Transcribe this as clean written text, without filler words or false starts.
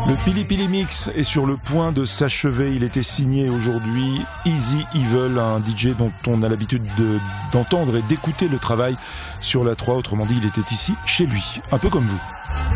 Le Pili Pili Mix est sur le point de s'achever. Il était signé aujourd'hui Easy Evil, un DJ dont on a l'habitude d'entendre et d'écouter le travail sur la 3. Autrement dit, il était ici chez lui, un peu comme vous.